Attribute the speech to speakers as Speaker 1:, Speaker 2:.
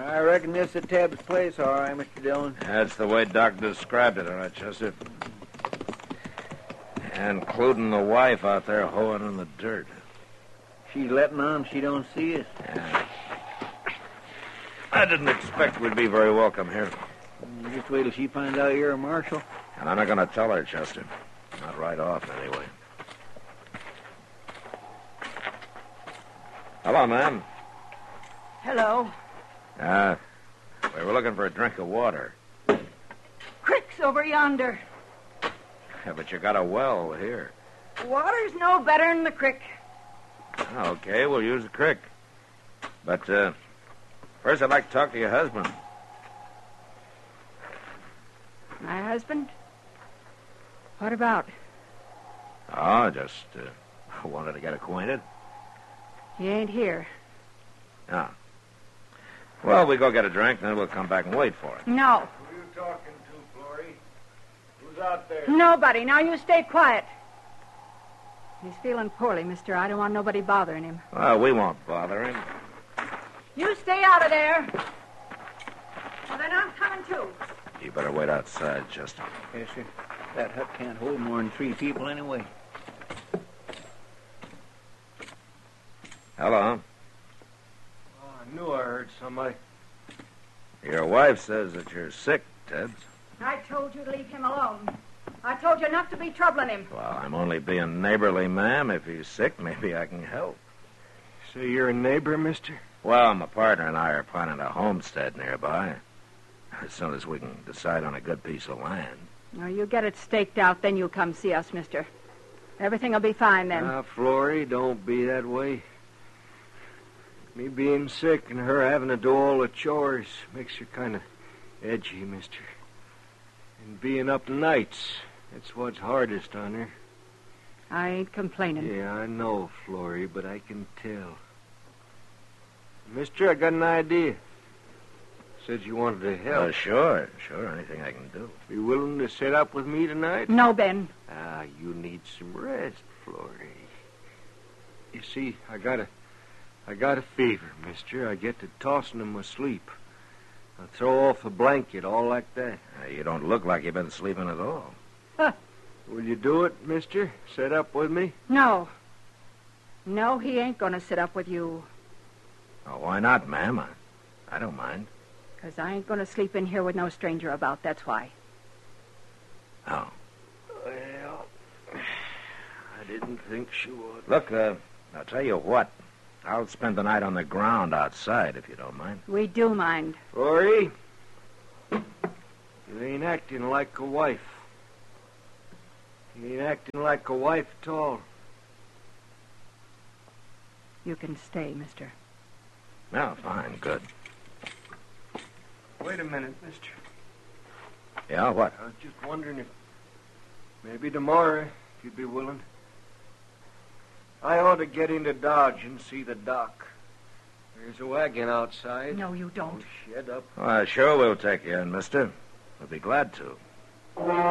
Speaker 1: I reckon this is Teb's place, all right, Mr. Dillon.
Speaker 2: That's the way Doc described it, all right, Chester. Including the wife out there hoeing in the dirt.
Speaker 1: She's letting on she don't see us.
Speaker 2: Yeah. I didn't expect we'd be very welcome here.
Speaker 1: Just wait till she finds out you're a marshal.
Speaker 2: And I'm not going to tell her, Chester. Not right off, anyway. Hello, ma'am.
Speaker 3: Hello.
Speaker 2: We were looking for a drink of water.
Speaker 3: Crick's over yonder.
Speaker 2: Yeah, but you got a well here.
Speaker 3: Water's no better than the crick.
Speaker 2: Okay, we'll use the creek. But, first I'd like to talk to your husband.
Speaker 3: My husband? What about?
Speaker 2: Oh, just wanted to get acquainted.
Speaker 3: He ain't here.
Speaker 2: Oh. Well, we go get a drink, then we'll come back and wait for it.
Speaker 3: No.
Speaker 1: Who are you talking to, Florrie? Who's out there?
Speaker 3: Nobody. Now you stay quiet. He's feeling poorly, mister. I don't want nobody bothering him.
Speaker 2: Well, we won't bother him.
Speaker 3: You stay out of there. Well, then I'm coming too.
Speaker 2: You better wait outside, Chester.
Speaker 1: Yes, sir. That hut can't hold more than 3 people anyway.
Speaker 2: Hello.
Speaker 4: Oh, I knew I heard somebody.
Speaker 2: Your wife says that you're sick, Ted.
Speaker 3: I told you to leave him alone. I told you not to be troubling him.
Speaker 2: Well, I'm only being neighborly, ma'am. If he's sick, maybe I can help.
Speaker 4: So you're a neighbor, mister?
Speaker 2: Well, my partner and I are planning a homestead nearby. As soon as we can decide on a good piece of land.
Speaker 3: Now, you get it staked out, then you come see us, mister. Everything will be fine then.
Speaker 4: Ah, Florrie, don't be that way. Me being sick and her having to do all the chores makes her kind of edgy, mister. And being up nights, that's what's hardest on her.
Speaker 3: I ain't complaining.
Speaker 4: Yeah, I know, Florrie, but I can tell. Mister, I got an idea. Said you wanted to help.
Speaker 2: Sure. Anything I can do.
Speaker 4: Be willing to sit up with me tonight?
Speaker 3: No, Ben.
Speaker 4: Ah, you need some rest, Florrie. You see, I got a fever, mister. I get to tossing in my sleep. I throw off a blanket, all like that.
Speaker 2: You don't look like you've been sleeping at all.
Speaker 4: Will you do it, mister? Sit up with me?
Speaker 3: No. No, he ain't going to sit up with you.
Speaker 2: Oh, why not, ma'am? I don't mind.
Speaker 3: 'Cause I ain't going to sleep in here with no stranger about, that's why.
Speaker 2: Oh.
Speaker 4: Well, I didn't think she would.
Speaker 2: Look, I'll tell you what. I'll spend the night on the ground outside, if you don't mind.
Speaker 3: We do mind.
Speaker 4: Florrie, you ain't acting like a wife. You ain't acting like a wife at all.
Speaker 3: You can stay, mister.
Speaker 2: No, fine, good.
Speaker 4: Wait a minute, mister.
Speaker 2: Yeah, what?
Speaker 4: I was just wondering if maybe tomorrow, if you'd be willing. I ought to get into Dodge and see the doc. There's a wagon outside.
Speaker 3: No, you don't.
Speaker 4: Oh, shut up.
Speaker 2: Well, sure we'll take you in, mister. We'll be glad to.